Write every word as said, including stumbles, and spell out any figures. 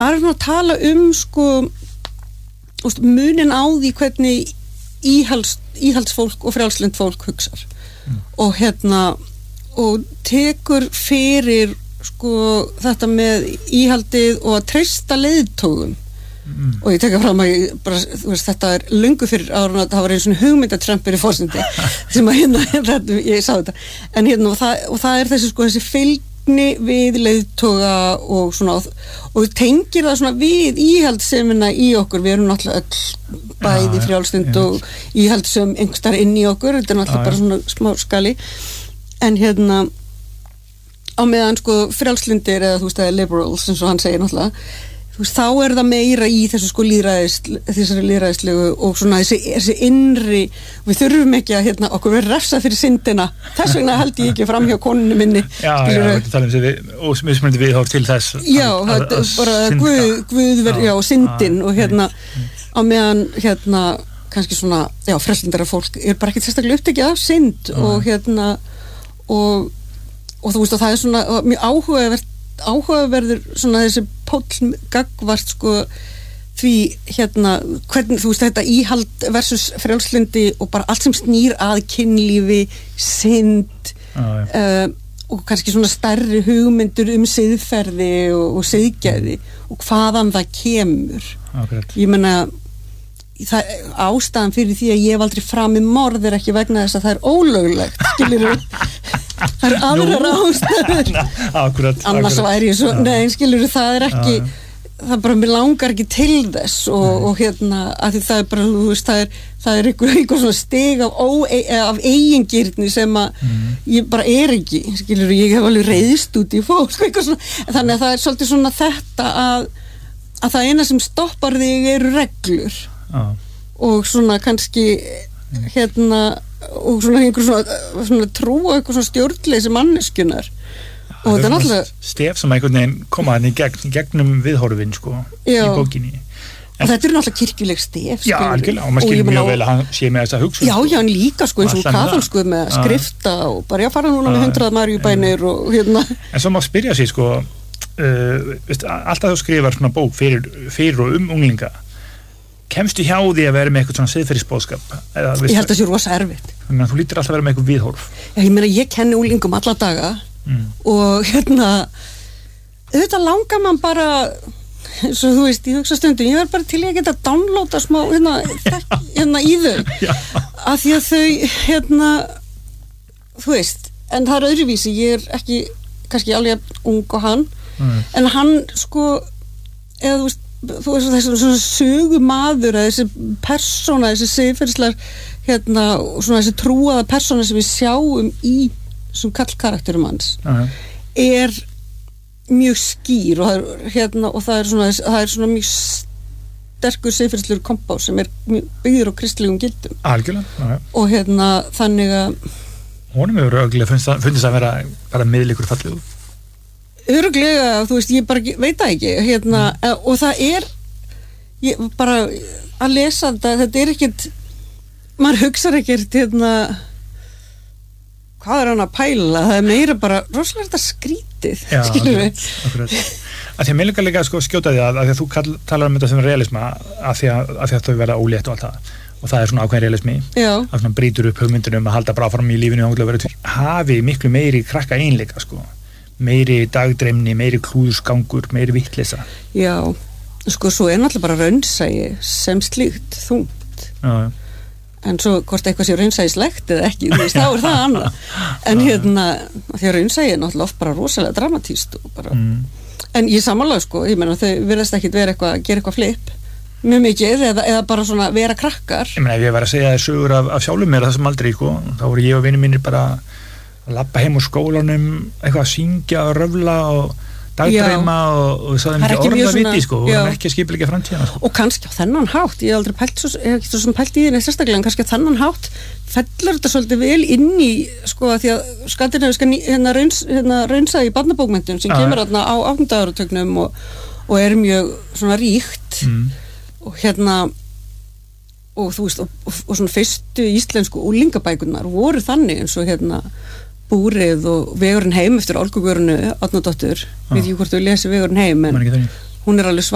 Það er að tala um sko munin á því hvernig íhalds, íhaldsfólk og frjálslynt fólk hugsar mm. og hérna og tekur fyrir sko þetta með íhaldið og að treysta leiðtogum mm. og ég teka fram að ég, bara, þú veist, þetta er löngu fyrir árun að það var einu svona hugmyndatrömp fyrir fórsindi sem að hérna, hérna ég sá þetta en hérna og það, og það er þessi sko þessi fylg við leiðtoga og svona og við tengir það svona við íhaldssemina í okkur, við erum náttúrulega öll bæði ja, frjálslynd ja, og íhaldsum einhverstaðar inn í okkur, þetta er náttúrulega ja, bara svona smá skali en hérna á meðan sko frjálslyndir eða þú veist það er liberals eins og hann segir náttúrulega þú veist, þá er það meira í þessu sko lýðræðis þessari lýðræðislegu og svona þessi, þessi innri, við þurfum ekki að hérna, okkur verður refsað fyrir syndina þess vegna held ég ekki fram hjá konunni minni Já, já, við talum við og mismunandi viðhorf til þess Já, þetta er bara guð, guð ver, já, syndin og hérna á meðan hérna kannski svona, já, frjálslyndara fólk er bara ekkert sérstaklega upptekið af synd og hérna og, og þú veist að það er svona mjög áhugavert áhugaverður svona þessi póll gagvart sko því hérna hvernig þú veist þetta íhald versus frjálslyndi og bara allt sem snýr að kynlífi, synd ah, uh, og kannski svona stærri hugmyndur um siðferði og, og siðgæði og hvaðan það kemur okay. ég meina það, ástæðan fyrir því að ég hef aldrei framið morð er ekki vegna þess að það er ólöglegt skilurðu það er aðrar ástæður akkurat, annars akkurat. væri ég svo, nein skilur það er ekki, ja. það bara mér langar ekki til þess og, og hérna að því það er bara, þú veist, það er það er einhver, einhver svona stig af, ó, af eigingirni sem að mm. ég bara er ekki, skilur ég hef alveg reiðst út í fólk, svona, þannig að það er svolítið svona þetta að að það eina sem stoppar þig eru reglur ah. og svona kannski hérna og svona einhver svona, svona trú og einhver svona stjórnleysi manneskjunar ja, og þetta er náttúrulega stef sem einhvern veginn koma hann í gegn, gegnum viðhorfin sko já. Í bókinni en, og þetta eru náttúrulega kirkjuleg stef já, algjörlega, og maður skilur mjög vel að hann sé með þess að hugsa já, já, hann líka sko eins og kaþólsku með að skrifta og bara já, fara núna með hundrað Maríubænir og hérna en svo má spyrja sig sko uh, veist, alltaf þú skrifar svona bók fyrir, fyrir og um unglinga kemstu hjá því að vera með eitthvað svona siðferðisboðskap eða, ég held að það sé rosa erfitt þannig að þú lítur alltaf að vera með eitthvað viðhorf já, ég meina ég kenni úlingum alla daga mm. og hérna auðvitað langar mann bara svo þú veist, ég hugsa stundum ég verð bara til að geta downloada smá hérna, hérna í þau af því að þau hérna þú veist, en það er öðruvísi ég er ekki, kannski alveg ung og hann, mm. en hann sko, eða þú veist þú veist þessi svona sögumaður þessi persóna, þessi siðferðislegar hérna, og svona þessi trúaða persóna sem við sjáum í þessum kallkarakterum hans uh-huh. er mjög skýr og það er, hérna, og það er svona, það er svona mjög sterkur siðferðislegur kompás sem er byggður á kristilegum gildum algjörlega uh-huh. og hérna þannig að honum hefur örugglega fundist að vera bara miðleikur fallegur öruglega, þú veist, ég bara veit það ekki hérna, mm. og það er ég bara að lesa þetta, þetta er ekkert maður hugsar ekkert hérna hvað er hann að pæla, það er meira bara rosalega þetta skrítið, skilur við akkurat, að því að mér líka líka sko skjóta því að, að því að þú kall, talar um þetta sem realisma að því að, að, því að þau verða ólétt og allt það og það er svona ákveðin realismi að svona brýtur upp hugmyndunum að halda bara áfram í lífinu og vera hafi miklu meiri krakka einleika sko meiri dagdreimni, meiri klúðursgangur, meiri vittleysa. Já, sko, svo er náttúrulega bara raunsæi sem slíkt þungt. Já, já. En svo, hvort eitthvað sé raunsæislegt eða ekki, þú veist, þá er það annað. En hérna, því að raunsæi er náttúrulega oft bara rosalega dramatíst og bara, mm. en ég samanlega, sko, ég meina, þau virðast ekkit vera eitthvað, gera eitthvað flip, mjög mikið, eða, eða bara svona vera krakkar. Ég meina, ef ég var að segja þér sögur af, af sjálfum mér þessum aldrei, sko, þá voru ég og vinir mínir bara að labba heim úr skólanum eitthvað að syngja og röfla og dagdreima og, og það er mikið orða viti sko, og ekki að skipuleggja framtíðina sko. Og kannski á þennan hátt, ég hef aldrei pælt svo, ég hef ekki svo pælt í því neitt sérstaklega, en kannski á þennan hátt fellur þetta svolítið vel inn í sko að því að skandinavíska hérna, rauns, hérna raunsa í barnabókmentum sem kemur þarna á áttunda áratugnum og, og er mjög svona ríkt mm. og hérna og þú veist og, og, og svona fyrstu íslensku úlingabækurnar voru þannig eins og hérna Búrið og Vegurinn heim eftir Olgu Guðrúnu Árnadóttur, veit ekki hvort þú lesi Vegurinn heim en hún er alveg svak